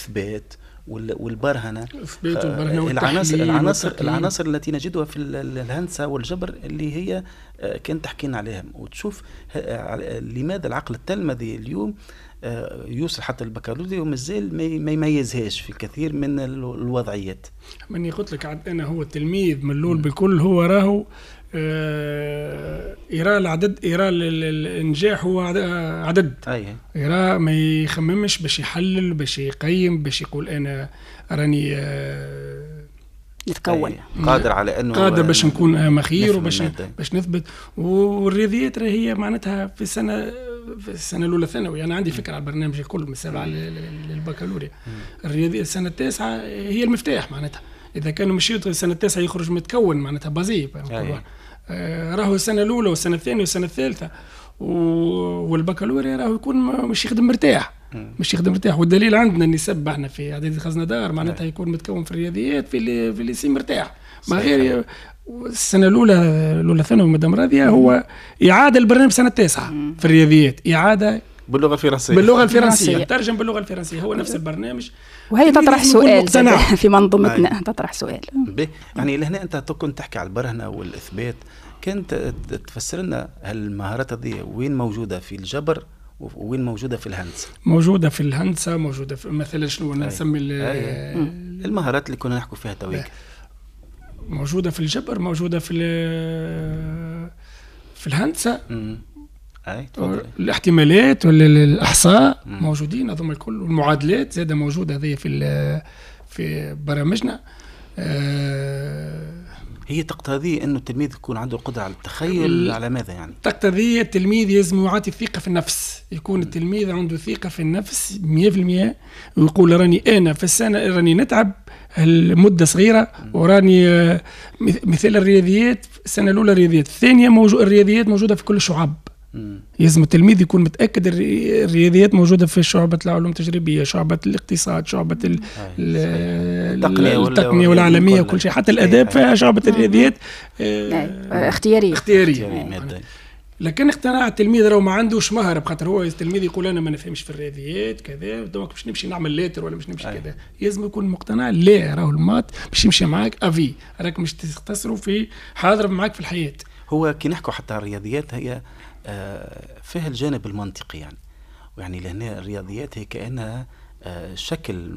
والإثبات والبرهنة، العناصر العناصر التي نجدها في الهندسة والجبر اللي هي كانت تحكينا عليها. وتشوف لماذا العقل التلمذي اليوم يوصل حتى البكالوريا ومازال ما يميزهاش في كثير من الوضعيات. من قلت لك أنا هو التلميذ ملول بالكل، هو راهو يرى العدد، يرى الانجاح هو عدد، يرى ما يخممش باش يحلل باش يقيم باش يقول انا راني يتكون قادر على انه قادر باش نكون مخير وباش نثبت. والرياضيات هي معناتها في السنه الاولى ثانوي. انا عندي فكره على البرنامج الكل من 7 للبكالوريا. الرياضيات السنه التاسعه هي المفتاح معناتها. اذا كانوا مشيوا السنه التاسعه يخرج متكون معناتها بازي. راهو السنه الاولى والسنه الثانيه والسنه الثالثه والبكالوريا راهو يكون مش يخدم مرتاح، مش يخدم مرتاح. والدليل عندنا النسب احنا في اعداديه خزندار معناتها يكون متكون في الرياضيات في الليسي مرتاح. ما غير السنه الاولى ثانوي مدام راضيه هو اعاده البرنامج السنه التاسعه في الرياضيات، اعاده باللغه الفرنسيه ترجم باللغه الفرنسيه. هو نفس البرنامج. وهي تطرح سؤال في منظومتنا تطرح سؤال. يعني لهنا انت كنت تحكي على البرهنه والاثبات، كنت تفسر لنا هالمهارات هذه وين موجوده في الجبر وين موجوده في الهندسه؟ موجوده في الهندسه، موجوده في مثلا شنو نسمي المهارات اللي كنا نحكوا فيها تويك. موجوده في الجبر، موجوده في الهندسه. الاحتمالات والاحصاء موجودين هذوما الكل، والمعادلات زاده موجوده هذه في برامجنا. هي تقتضي انه التلميذ يكون عنده القدره على التخيل. على ماذا يعني؟ تقتضي التلميذ لازم يعطي الثقه في النفس، يكون التلميذ عنده ثقه في النفس 100%، ويقول راني انا في السنه راني نتعب المده صغيره، وراني مثال الرياضيات السنه الاولى الرياضيات الثانيه الرياضيات موجوده في كل الشعب. لازم التلميذ يكون متأكد الرياضيات موجودة في شعبة العلوم التجريبية، شعبة الاقتصاد، شعبة التقنية والعالمية وكل شيء، حتى الأداب فيها شعبة الرياضيات اختيارية. لكن اقتناع التلميذ لو ما عندوش مهرة، بخاطر هو التلميذ يقول أنا ما نفهمش في الرياضيات كذا، دوك باش نمشي نعمل لاتر ولا باش نمشي كذا. لازم يكون مقتنع لا راهو المات باش يمشي معاك أفي، راك مش تختصروا في حاضر معاك في الحياة. هو كي نحكوا حتى الرياضيات هي فيها الجانب المنطقي يعني لهنا الرياضيات هي كأنها شكل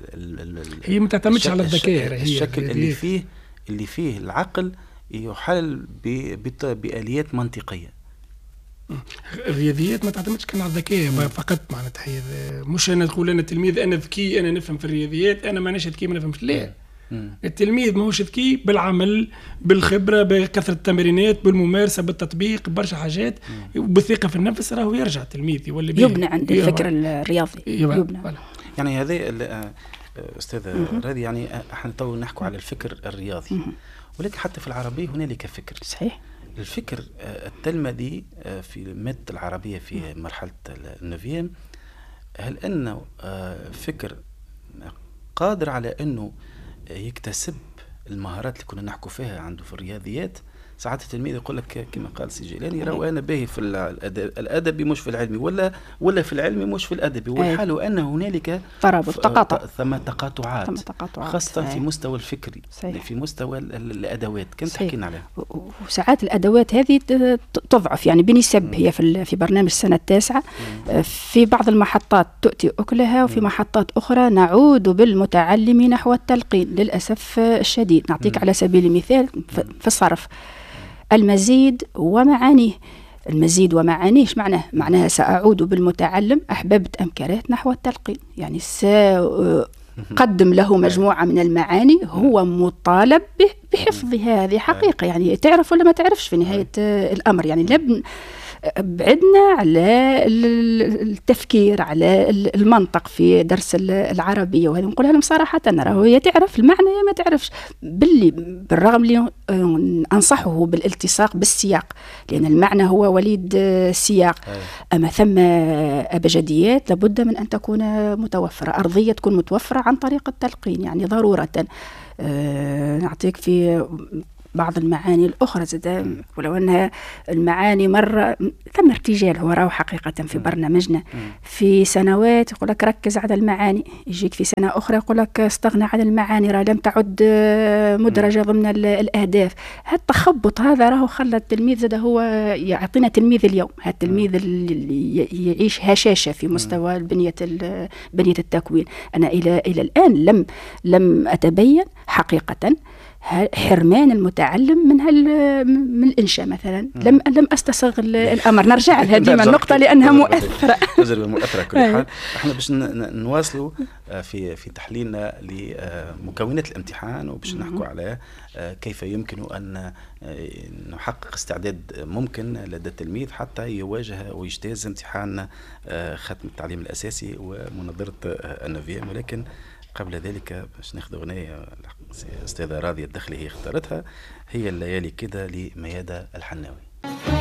هي ما تعتمدش على الذكاء، هي الشكل اللي فيه العقل يحل بآليات منطقية. الرياضيات ما تعتمدش كان على الذكاء فقط معناتها. هي مش انا نقول انا تلميذ انا ذكي انا نفهم في الرياضيات، انا مانيش ذكي ما نفهمش. لا، التلميذ ماهوش ذكي بالعمل، بالخبره، بكثره التمرينات، بالممارسه، بالتطبيق، برشا حاجات، وبالثقه في النفس راهو يرجع التلميذ يولي يبنى عند الفكر الرياضي. يبنى. يعني هذا استاذ راضي، يعني احنا تو نحكوا على الفكر الرياضي، ولكن حتى في العربيه هنالك فكر. صحيح. الفكر التلمذي في مادة العربية في مرحلة النوفيام، هل أنه فكر قادر على أنه يكتسب المهارات اللي كنا نحكوا فيها عنده في الرياضيات؟ ساعات التلميذ يقول لك كما قال سي جيلاني راهو أنا باهي في الأدبي مش في العلمي، ولا في العلمي مش في الأدبي، والحال أن هنالك ثم تقاطعات خاصة في مستوى الفكري. صحيح. في مستوى الأدوات كنت تحكينا عليها. وساعات الأدوات هذه تضعف يعني بنسب. هي في برنامج السنة التاسعة في بعض المحطات تؤتي أكلها، وفي محطات أخرى نعود بالمتعلم نحو التلقين للأسف الشديد. نعطيك على سبيل المثال في الصرف المزيد ومعانيه. المزيد ومعانيه ايش معناه؟ معناها سأعود بالمتعلم أحببت أم كرهت نحو التلقين، يعني سأقدم له مجموعة من المعاني هو مطالب بحفظها. هذه حقيقة، يعني تعرف ولا ما تعرفش في نهاية الأمر. يعني بعدنا على التفكير على المنطق في درس العربية، وهذا نقولها لهم صراحة، راهو هي تعرف المعنى يا ما تعرفش. بالرغم اللي أنصحه بالالتصاق بالسياق، لأن المعنى هو وليد السياق. أما ثم أبجديات لابد من أن تكون متوفرة، أرضية تكون متوفرة عن طريق التلقين يعني ضرورة. نعطيك في بعض المعاني الأخرى زاد، ولو أنها المعاني مرة ثم ارتجال هو راهو حقيقة في برنامجنا. في سنوات يقول لك ركز على المعاني، يجيك في سنة أخرى يقول لك استغنى عن المعاني، راه لم تعد مدرجة ضمن الأهداف. هالتخبط هذا راهو خلى التلميذ زاد هو يعطينا تلميذ اليوم، هالتلميذ اللي يعيش هشاشة في مستوى بنية التكوين. أنا إلى الآن لم أتبين حقيقة حرمان المتعلم من الإنشاء مثلا. لم أستسغ الأمر. نرجع لهذه ديما النقطة لأنها مؤثرة. تجربة مؤثرة كل حال. احنا باش نواصلوا في تحليلنا لمكونات الامتحان، وباش نحكوا على كيف يمكن أن نحقق استعداد ممكن لدى التلميذ حتى يواجه ويجتاز امتحان ختم التعليم الأساسي ومنظرة النوفيام. ولكن قبل ذلك باش ناخذ أغنية أستاذة راضية الدخلي هي اختارتها، هي الليالي كده لميادة الحناوي.